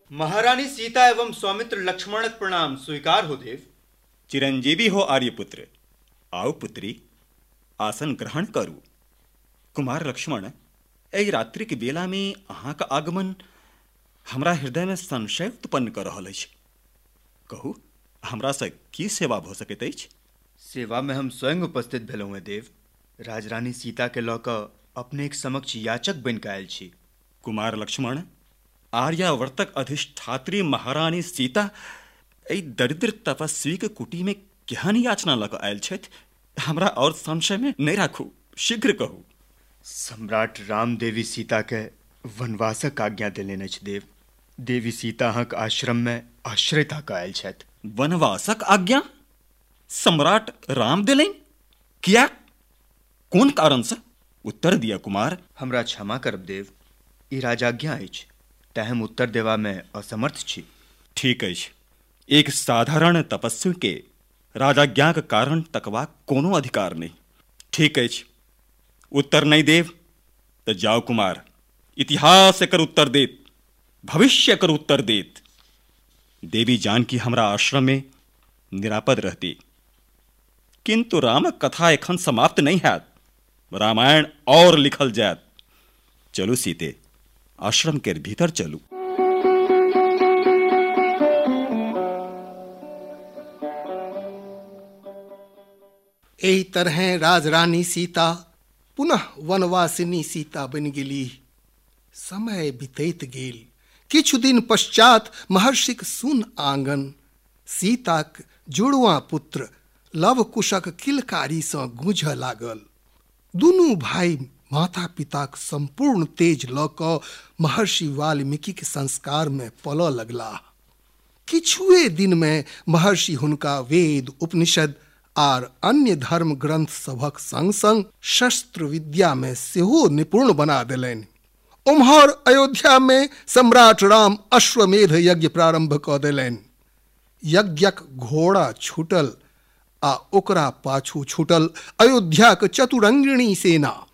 महारानी सीता एवं सौमित्र लक्ष्मण प्रणाम स्वीकार हो देव। चिरंजीवी हो आर्यपुत्र। आओ पुत्री, आसन ग्रहण करू। कुमार लक्ष्मण, एहि रात्रि के बेला में अहाँ का आगमन हमरा हृदय में संशय उत्पन्न कर रहल अछि। कहू, हमरा से की सेवा भ सकैत अछि? सेवा में हम स्वयं उपस्थित भेलहुँ हैं देव। राजरानी सीता के लऽ कऽ अपने के समक्ष याचक बनि कऽ आयल छी। कुमार लक्ष्मण, आर्यावर्तक अधिष्ठात्री महारानी सीता एहि दरिद्र तपस्वी के कुटी में केहन याचना लऽ कऽ आयल छथि? हमरा और संशय में नहीं राखू, शीघ्र कहू। सम्राट राम देवी सीता के वनवासक आज्ञा देलनि अछि देव। देवी सीता अहाँक आश्रम में आश्रयता कऽ आयल छथि। वनवासक आज्ञा सम्राट राम देलनि? किया? कोन कारण से? उत्तर दिया कुमार। हमरा क्षमा करब देव, ई राजाज्ञा अछि, तेँ हम उत्तर देवा में असमर्थ छी। ठीक अछि। एक साधारण तपस्वी के राजाज्ञा के कारण तकबाक कोनो अधिकार नहीं। ठीक अछि, उत्तर नहीं देव तो जाओ कुमार, इतिहास एकर उत्तर देत, भविष्य एकर उत्तर देत। देवी जानकी हमरा आश्रम में निरापद रहती, किंतु रामक कथा एखन समाप्त नहीं हैत। रामायण और लिखल जायत। चलू सीते, आश्रम के भीतर चलू। एहि तरह राजरानी सीता पुनः वनवासिनी सीता बनि गेली। समय बीतैत गेल। किछु दिन पश्चात महर्षिक सुन आंगन सीताक जुड़वा पुत्र लवकुशक किलकारी सँ गूंजऽ लागल। दुनू भाई माता पिताक संपूर्ण तेज लऽ कऽ महर्षि वाल्मीकि के संस्कार में पलऽ लगला। किछुए दिन में महर्षि हुनका वेद, उपनिषद आर अन्य धर्म ग्रंथ सभक संग संग शस्त्र विद्या में सेहो निपुण बना देलनि। उम्हर अयोध्या में सम्राट राम अश्वमेध यज्ञ प्रारंभ कऽ देलनि। यज्ञक घोड़ा छूटल आ ओकरा पाछू छूटल अयोध्याक चतुरंगिणी सेना।